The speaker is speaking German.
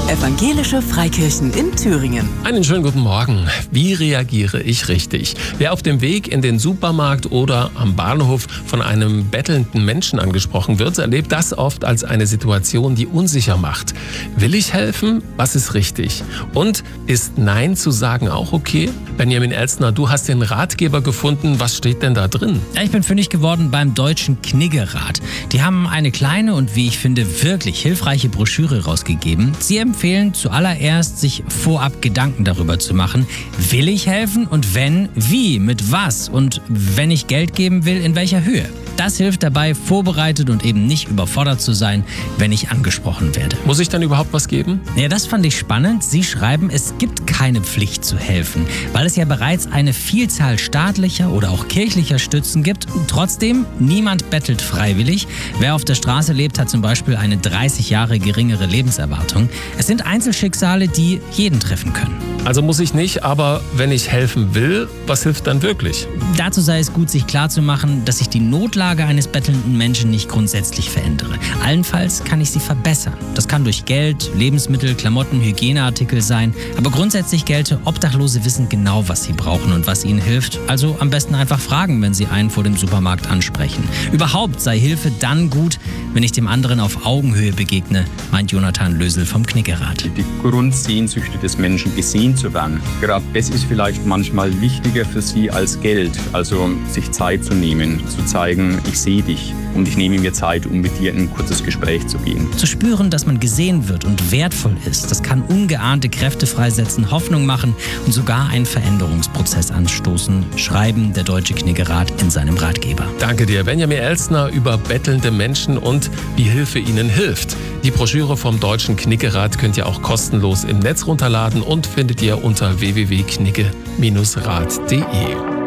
Evangelische Freikirchen in Thüringen. Einen schönen guten Morgen. Wie reagiere ich richtig? Wer auf dem Weg in den Supermarkt oder am Bahnhof von einem bettelnden Menschen angesprochen wird, erlebt das oft als eine Situation, die unsicher macht. Will ich helfen? Was ist richtig? Und ist Nein zu sagen auch okay? Benjamin Elstner, du hast den Ratgeber gefunden. Was steht denn da drin? Ja, ich bin fündig geworden beim Deutschen Kniggerat. Die haben eine kleine und, wie ich finde, wirklich hilfreiche Broschüre rausgegeben. Sie empfehlen zuallererst, sich vorab Gedanken darüber zu machen, will ich helfen und wenn, wie, mit was und wenn ich Geld geben will, in welcher Höhe. Das hilft dabei, vorbereitet und eben nicht überfordert zu sein, wenn ich angesprochen werde. Muss ich dann überhaupt was geben? Ja, das fand ich spannend. Sie schreiben, es gibt keine Pflicht zu helfen, weil es ja bereits eine Vielzahl staatlicher oder auch kirchlicher Stützen gibt. Trotzdem, niemand bettelt freiwillig. Wer auf der Straße lebt, hat zum Beispiel eine 30 Jahre geringere Lebenserwartung. Es sind Einzelschicksale, die jeden treffen können. Also muss ich nicht, aber wenn ich helfen will, was hilft dann wirklich? Dazu sei es gut, sich klarzumachen, dass ich die Notlage eines bettelnden Menschen nicht grundsätzlich verändere. Allenfalls kann ich sie verbessern. Das kann durch Geld, Lebensmittel, Klamotten, Hygieneartikel sein. Aber grundsätzlich gelte, Obdachlose wissen genau, was sie brauchen und was ihnen hilft. Also am besten einfach fragen, wenn sie einen vor dem Supermarkt ansprechen. Überhaupt sei Hilfe dann gut, wenn ich dem anderen auf Augenhöhe begegne, meint Jonathan Lösel vom Kniggerat. Die Grundsehnsüchte des Menschen gesehen zu werden. Gerade das ist vielleicht manchmal wichtiger für sie als Geld. Also sich Zeit zu nehmen, zu zeigen, ich sehe dich und ich nehme mir Zeit, um mit dir in ein kurzes Gespräch zu gehen. Zu spüren, dass man gesehen wird und wertvoll ist, das kann ungeahnte Kräfte freisetzen, Hoffnung machen und sogar einen Veränderungsprozess anstoßen, schreiben der Deutsche Kniggerat in seinem Ratgeber. Danke dir, Benjamin Elstner, über bettelnde Menschen und wie Hilfe ihnen hilft. Die Broschüre vom Deutschen Kniggerat könnt ihr auch kostenlos im Netz runterladen und findet ihr unter www.knigge-rat.de.